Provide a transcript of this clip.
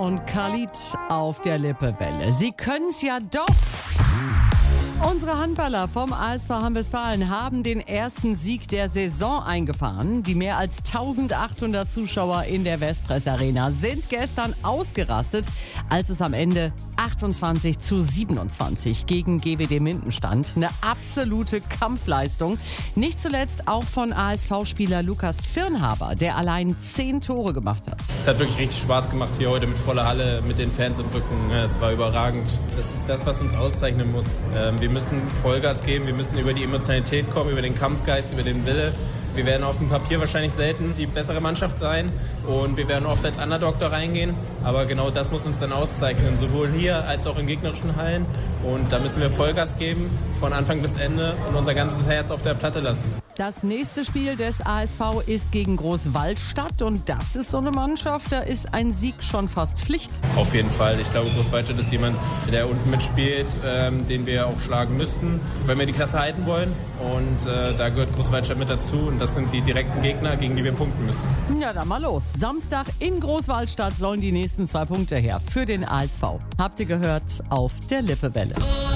und Khalid auf der Lippewelle. Sie können's ja doch. Unsere Handballer vom ASV Hamm-Westfalen haben den ersten Sieg der Saison eingefahren. Die mehr als 1800 Zuschauer in der Westpress Arena sind gestern ausgerastet, als es am Ende 28:27 gegen GWD Minden stand. Eine absolute Kampfleistung. Nicht zuletzt auch von ASV-Spieler Lukas Firnhaber, der allein 10 Tore gemacht hat. Es hat wirklich richtig Spaß gemacht hier heute mit voller Halle, mit den Fans im Rücken. Es war überragend. Das ist das, was uns auszeichnen muss. Wir müssen Vollgas geben, wir müssen über die Emotionalität kommen, über den Kampfgeist, über den Wille. Wir werden auf dem Papier wahrscheinlich selten die bessere Mannschaft sein und wir werden oft als Underdog da reingehen. Aber genau das muss uns dann auszeichnen, sowohl hier als auch in gegnerischen Hallen. Und da müssen wir Vollgas geben, von Anfang bis Ende und unser ganzes Herz auf der Platte lassen. Das nächste Spiel des ASV ist gegen Großwaldstadt und das ist so eine Mannschaft, da ist ein Sieg schon fast Pflicht. Auf jeden Fall. Ich glaube, Großwaldstadt ist jemand, der unten mitspielt, den wir auch schlagen müssten, wenn wir die Klasse halten wollen. Und da gehört Großwaldstadt mit dazu und das sind die direkten Gegner, gegen die wir punkten müssen. Ja, dann mal los. Samstag in Großwaldstadt sollen die nächsten 2 Punkte her für den ASV. Habt ihr gehört auf der Lippewelle.